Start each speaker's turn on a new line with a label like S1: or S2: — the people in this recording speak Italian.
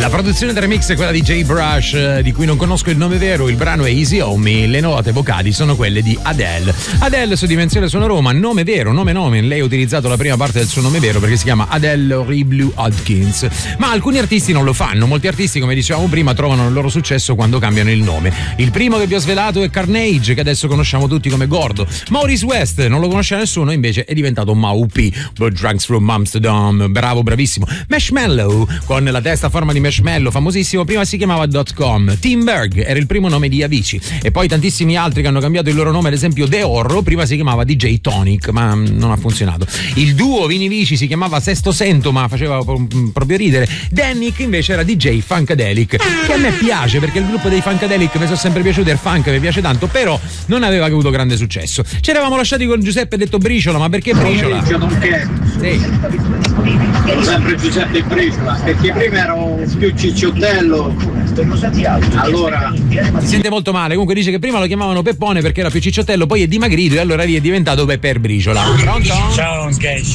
S1: La produzione del remix è quella di Jay Brush, di cui non conosco il nome vero. Il brano è Easy On Me, le note vocali sono quelle di Adele. Adele su Dimensione Suona Roma, nome vero, nome. Lei ha utilizzato la prima parte del suo nome vero perché si chiama Adele Laurie Blue Hopkins. Ma alcuni artisti non lo fanno. Molti artisti, come dicevamo prima, trovano il loro successo quando cambiano il nome. Il primo che vi ho svelato è Carnage, che adesso conosciamo tutti come Gordo. Maurice West non lo conosceva nessuno, invece è diventato Mau P. Blood Drunks from Amsterdam, bravo, bravissimo. Marshmallow, con la testa a forma di marshmallow, famosissimo, prima si chiamava .com. Tim Berg era il primo nome di Avicii, e poi tantissimi altri che hanno cambiato il loro nome, ad esempio De Orro, prima si chiamava DJ Tonic, ma non ha funzionato. Il duo Vini Vici si chiamava Sesto Sento, ma faceva proprio ridere. Dannick invece era DJ Funkadelic, che a me piace perché il gruppo dei Funkadelic mi sono sempre piaciuto, il funk mi piace tanto, però non aveva avuto grande successo. Ci eravamo lasciati con Giuseppe detto Briciola, ma perché Briciola? Sì.
S2: Sempre Giuseppe Briciola, perché prima ero più Cicciottello, allora
S1: si sente molto male. Comunque dice che prima lo chiamavano Peppone perché era più Cicciottello, poi è dimagrito e allora lì è diventato Pepper Briciola. Pronto?
S3: Ciao Sketch.